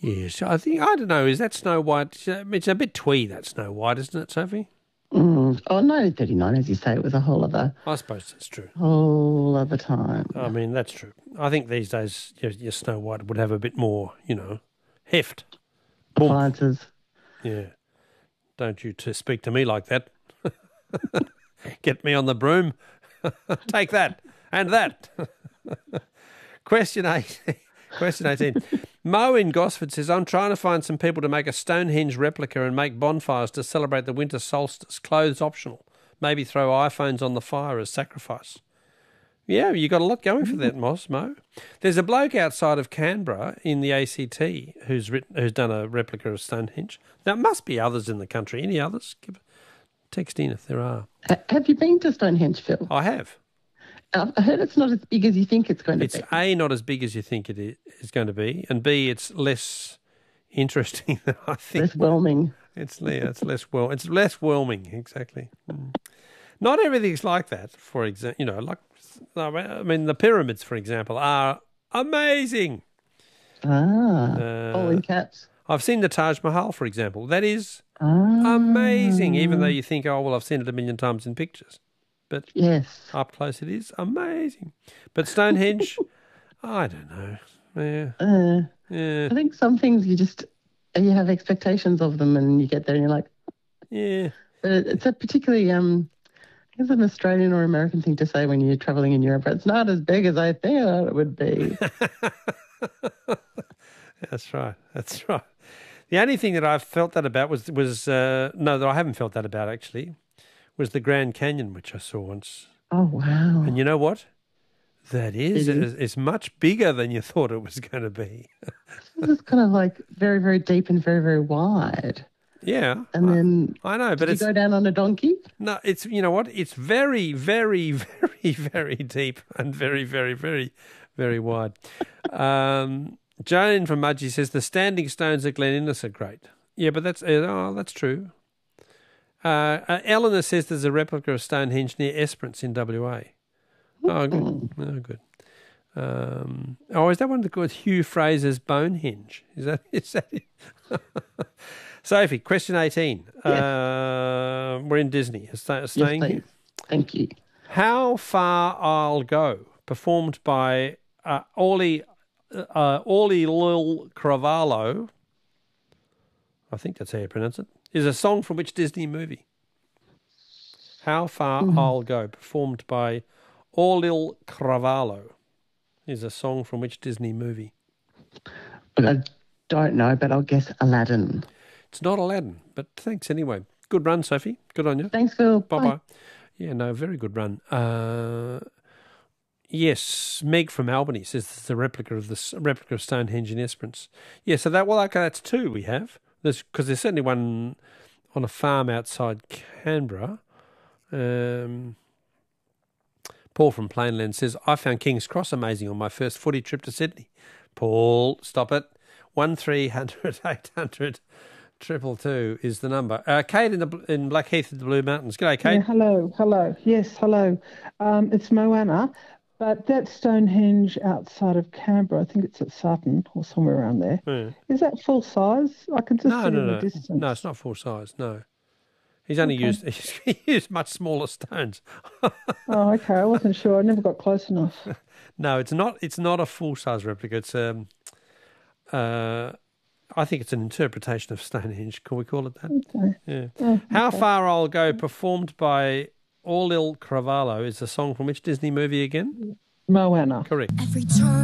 Yes, I don't know, is that Snow White? It's a bit twee, that Snow White, isn't it, Sophie? Oh, 1939, as you say, it was a I suppose that's true. whole other time. I mean, that's true. I think these days your Snow White would have a bit more, heft. Boom. Appliances. Yeah. Don't you speak to me like that. Get me on the broom. Take that and that. Question 18. Mo in Gosford says, I'm trying to find some people to make a Stonehenge replica and make bonfires to celebrate the winter solstice. Clothes optional. Maybe throw iPhones on the fire as sacrifice. Yeah, you got a lot going for that, Mo. There's a bloke outside of Canberra in the ACT who's done a replica of Stonehenge. There must be others in the country. Any others? Text in if there are. Have you been to Stonehenge, Phil? I have. I heard it's not as big as you think it's going to be. It's A, not as big as you think it is going to be, and B, it's less interesting than I think. Less whelming. It's less whelming, exactly. Not everything's like that. For example, the pyramids, for example, are amazing. All in caps. I've seen the Taj Mahal, for example. That is amazing, even though you think, oh, well, I've seen it a million times in pictures. But yes, up close it is amazing. But Stonehenge, I don't know. Yeah. I think some things you have expectations of them and you get there and you're like, yeah. But it's a particularly, it's an Australian or American thing to say when you're travelling in Europe. It's not as big as I thought it would be. That's right. The only thing that I've felt that about that I haven't felt that about actually, was the Grand Canyon, which I saw once. Oh, wow. And you know what? That it's much bigger than you thought it was going to be. It's kind of like very, very deep and very, very wide. Yeah. And then I know, but you go down on a donkey? No, it's, you know what? It's very, very, very, very deep and very, very, very, very wide. Joan from Mudgee says the standing stones at Glen Innes are great. Yeah, but that's true. Eleanor says there's a replica of Stonehenge near Esperance in WA. Oh, good. Oh, good. Is that one of the good Hugh Fraser's Bonehenge? Is that it? Sophie, question 18. Yes. We're in Disney. Staying yes, here. Thank you. How Far I'll Go, performed by Orly Lil Cravallo, I think that's how you pronounce it, is a song from which Disney movie? How Far I'll Go, performed by Orlil Cravallo, is a song from which Disney movie? I don't know, but I'll guess Aladdin. It's not Aladdin, but thanks anyway. Good run, Sophie. Good on you. Thanks, Phil. Bye-bye. Yeah, no, very good run. Yes, Meg from Albany says it's a replica of Stonehenge in Esperance. Yeah, so that's two we have. Because there's certainly one on a farm outside Canberra. Paul from Plainland says, I found King's Cross amazing on my first footy trip to Sydney. Paul, stop it. 1300 800 222 is the number. Kate in Blackheath at the Blue Mountains. G'day, Kate. Yeah, hello. Yes, hello. It's Moana, but that Stonehenge outside of Canberra, I think it's at Sutton or somewhere around there. Yeah. Is that full size? I can just see the distance. No, it's not full size, no. He's only used much smaller stones. Oh, okay. I wasn't sure. I never got close enough. No, it's not. It's not a full size replica. It's I think it's an interpretation of Stonehenge. Can we call it that? Okay. Yeah. Oh, How Far I'll Go, performed by Orlil Cravallo, is a song from which Disney movie again? Moana. Correct. Every turn